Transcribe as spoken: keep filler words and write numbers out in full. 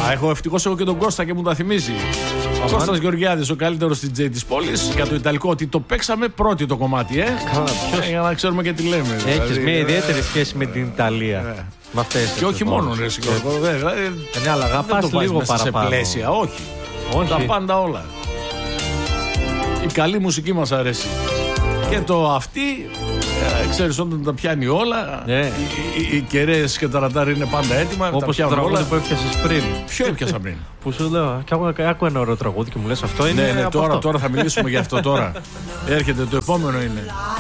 Α, έχω ευτυχώς εγώ και τον Κώστα και μου τα θυμίζει. Ο Κώστας Γεωργιάδης, ο καλύτερος ντι τζέι της πόλης, για το ιταλικό, ότι το παίξαμε πρώτη το κομμάτι, ε. Καλά, ποιος... Για να ξέρουμε και τι λέμε. Έχεις δηλαδή, μια ε, ιδιαίτερη σχέση με την Ιταλία. Ε. Με αυτές Και όχι μόνο, ρε Γιώργο. Ναι, αλλά αγαπάς λίγο παραπάνω. Σε πλαίσια, όχι. όχι. Τα πάντα όλα. Η καλή μουσική μας αρέσει. Και το αυτή, ε, ξέρεις, όταν τα πιάνει όλα, ναι. οι, οι, οι κεραίες και τα ραντάρ είναι πάντα έτοιμα. Όπως το τραγούδι που έπιασες πριν. Ποιο έπιασα πριν? Που σου λέω, και άκου, άκου ένα ωραίο τραγούδι και μου λες αυτό είναι. Ναι, ναι, από τώρα, αυτό. τώρα θα μιλήσουμε για αυτό τώρα. Έρχεται, το επόμενο είναι.